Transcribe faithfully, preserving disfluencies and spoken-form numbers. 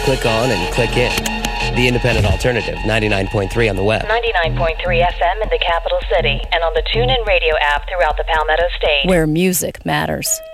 click on and click in. The Independent Alternative, ninety-nine point three on the web. ninety-nine point three F M in the capital city and on the TuneIn Radio app throughout the Palmetto State. Where music matters.